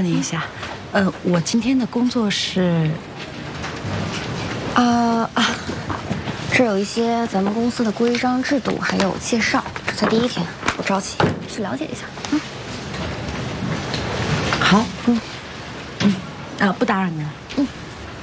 你一下，我今天的工作是， 这有一些咱们公司的规章制度，还有介绍。这才第一天，不着急，去了解一下。 好，不打扰你了。